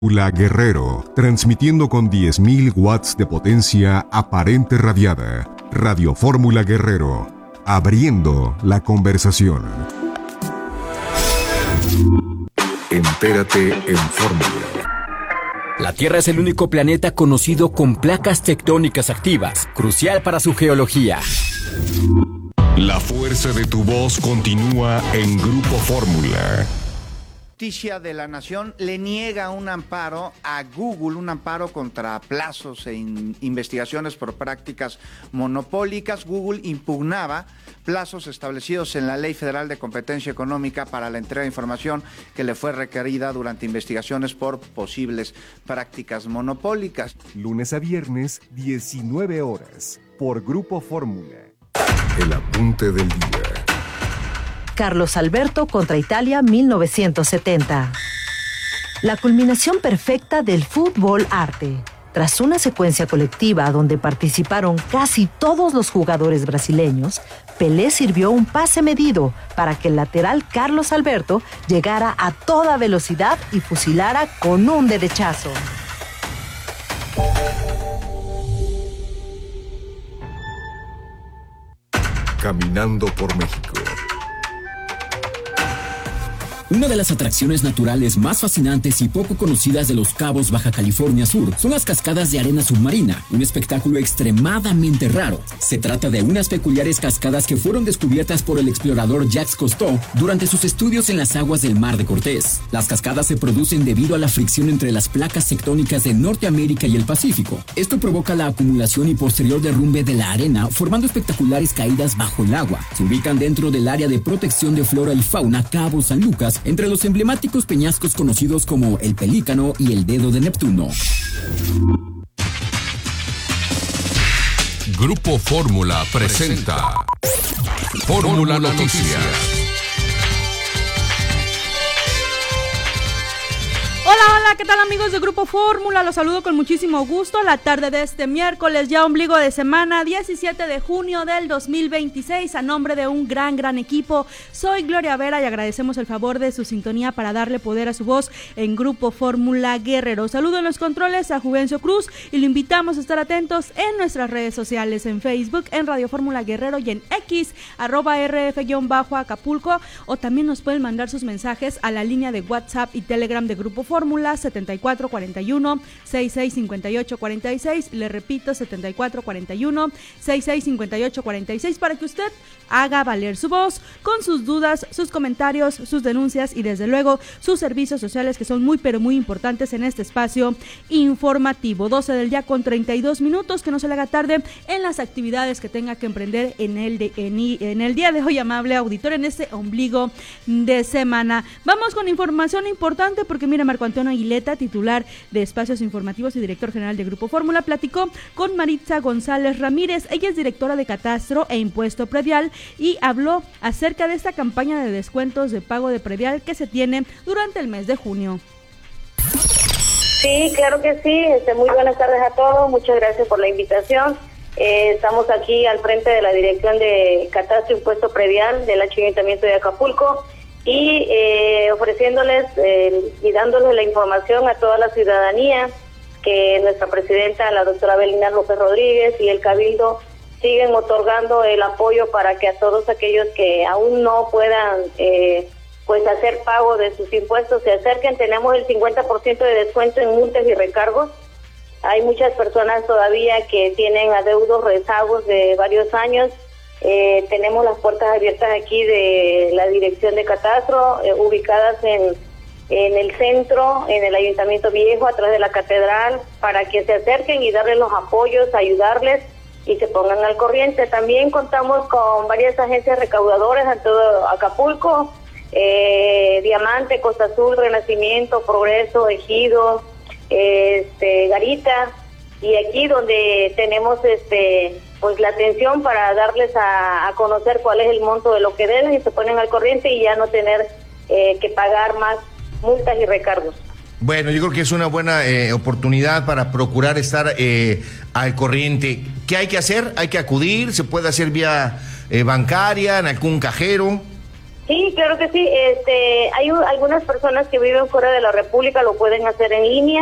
La Guerrero, transmitiendo con 10.000 watts de potencia aparente radiada. Radio Fórmula Guerrero, abriendo la conversación. Entérate en Fórmula. La Tierra es el único planeta conocido con placas tectónicas activas, crucial para su geología. La fuerza de tu voz continúa en Grupo Fórmula. Justicia de la Nación le niega un amparo a Google, un amparo contra plazos e investigaciones por prácticas monopólicas. Google impugnaba plazos establecidos en la Ley Federal de Competencia Económica para la entrega de información que le fue requerida durante investigaciones por posibles prácticas monopólicas. Lunes a viernes, 19 horas, por Grupo Fórmula. El apunte del día. Carlos Alberto contra Italia 1970. La culminación perfecta del fútbol arte. Tras una secuencia colectiva donde participaron casi todos los jugadores brasileños, Pelé sirvió un pase medido para que el lateral Carlos Alberto llegara a toda velocidad y fusilara con un derechazo. Caminando por México. Una de las atracciones naturales más fascinantes y poco conocidas de Los Cabos, Baja California Sur, son las cascadas de arena submarina, un espectáculo extremadamente raro. Se trata de unas peculiares cascadas que fueron descubiertas por el explorador Jacques Cousteau durante sus estudios en las aguas del Mar de Cortés. Las cascadas se producen debido a la fricción entre las placas tectónicas de Norteamérica y el Pacífico. Esto provoca la acumulación y posterior derrumbe de la arena, formando espectaculares caídas bajo el agua. Se ubican dentro del área de protección de flora y fauna Cabo San Lucas, entre los emblemáticos peñascos conocidos como el Pelícano y el Dedo de Neptuno. Grupo Fórmula presenta Fórmula Noticias. Hola, ¿qué tal amigos de Grupo Fórmula? Los saludo con muchísimo gusto la tarde de este miércoles, ya ombligo de semana, 17 de junio del 2026, a nombre de un gran equipo. Soy Gloria Vera y agradecemos el favor de su sintonía para darle poder a su voz en Grupo Fórmula Guerrero. Saludo en los controles a Juvencio Cruz y lo invitamos a estar atentos en nuestras redes sociales, en Facebook, en Radio Fórmula Guerrero y en X, @RF_Acapulco, o también nos pueden mandar sus mensajes a la línea de WhatsApp y Telegram de Grupo Fórmula 7441-665846, le repito 7441-665846, para que usted haga valer su voz con sus dudas, sus comentarios, sus denuncias y desde luego sus servicios sociales, que son muy importantes en este espacio informativo. 12 del día con 32 minutos, que no se le haga tarde en las actividades que tenga que emprender en el día de hoy, amable auditor, en este ombligo de semana. Vamos con información importante porque mira, Marco Antonio Aguileta, titular de Espacios Informativos y director general de Grupo Fórmula, platicó con Maritza González Ramírez. Ella es directora de Catastro e Impuesto Predial y habló acerca de esta campaña de descuentos de pago de predial que se tiene durante el mes de junio. Sí, claro que sí. Muy buenas tardes a todos. Muchas gracias por la invitación. Estamos aquí al frente de la Dirección de Catastro e Impuesto Predial del Ayuntamiento de Acapulco y ofreciéndoles y dándoles la información a toda la ciudadanía que nuestra presidenta, la doctora Belina López Rodríguez, y el Cabildo siguen otorgando el apoyo para que a todos aquellos que aún no puedan pues hacer pago de sus impuestos se acerquen. Tenemos el 50% de descuento en multas y recargos. Hay muchas personas todavía que tienen adeudos, rezagos de varios años. Tenemos las puertas abiertas aquí de la Dirección de Catastro, ubicadas en el centro, en el Ayuntamiento Viejo, atrás de la Catedral, para que se acerquen y darles los apoyos, ayudarles y se pongan al corriente. También contamos con varias agencias recaudadoras en todo Acapulco, Diamante, Costa Azul, Renacimiento, Progreso, Ejido, Garita, y aquí donde tenemos pues la atención para darles a conocer cuál es el monto de lo que deben, y se ponen al corriente y ya no tener que pagar más multas y recargos. Bueno, yo creo que es una buena oportunidad para procurar estar al corriente. ¿Qué hay que hacer? Hay que acudir, se puede hacer vía bancaria, en algún cajero. Sí, claro que sí. Hay algunas personas que viven fuera de la República, lo pueden hacer en línea.